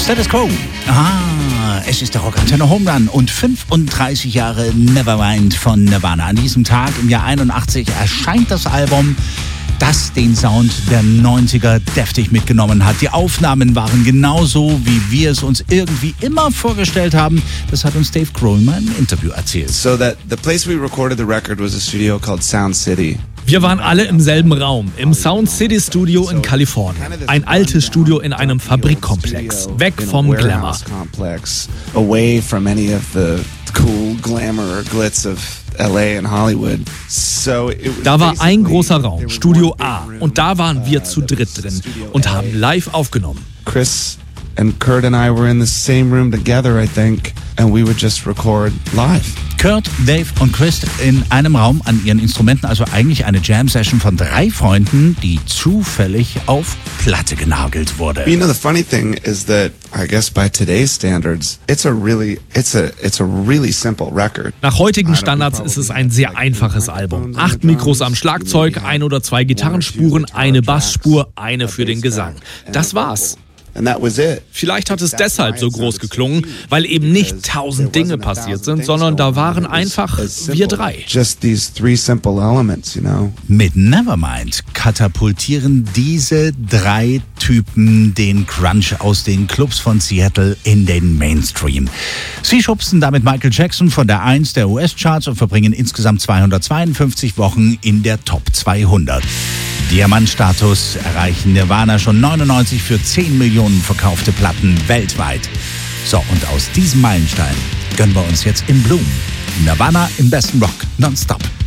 Status Quo. Es ist der Rockantenne Home Run und 35 Jahre Nevermind von Nirvana. An diesem Tag im Jahr 81 erscheint das Album, das den Sound der 90er deftig mitgenommen hat. Die Aufnahmen waren genauso, wie wir es uns irgendwie immer vorgestellt haben. Das hat uns Dave Grohl mal im Interview erzählt. So that the place we recorded the record was a studio called Sound City. Wir waren alle im selben Raum, im Sound City Studio in Kalifornien. Ein altes Studio in einem Fabrikkomplex, weg vom Glamour. Away from any of the cool glamour or glitz of LA and Hollywood. Da war ein großer Raum, Studio A, und da waren wir zu dritt drin und haben live aufgenommen. Chris and Kurt and I were in the same room together, I think, and we would just record live. Kurt, Dave und Chris in einem Raum an ihren Instrumenten, also eigentlich eine Jam-Session von 3 Freunden, die zufällig auf Platte genagelt wurde. You know, the funny thing is that I guess by today's standards, it's a really simple record. Nach heutigen Standards ist es ein sehr einfaches Album. 8 Mikros am Schlagzeug, 1 oder 2 Gitarrenspuren, eine Bassspur, eine für den Gesang. Das war's. And that was it. Vielleicht hat es deshalb so groß geklungen, weil eben nicht 1000 Dinge passiert sind, sondern da waren einfach wir 3. Just these 3 simple elements, you know. Mit Nevermind katapultieren diese 3 Typen den Crunch aus den Clubs von Seattle in den Mainstream. Sie schubsen damit Michael Jackson von der 1 der US-Charts und verbringen insgesamt 252 Wochen in der Top 200. Diamantstatus erreichen Nirvana schon 99 für 10 Millionen verkaufte Platten weltweit. So, und aus diesem Meilenstein gönnen wir uns jetzt im Bloom. Nirvana im besten Rock nonstop.